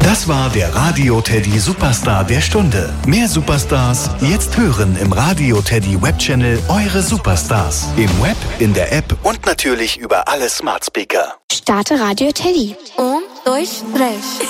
Das war der Radio Teddy Superstar der Stunde. Mehr Superstars jetzt hören im Radio Teddy Webchannel Eure Superstars. Im Web, in der App und natürlich über alle Smart Speaker. Starte Radio Teddy. 1, 2, 3.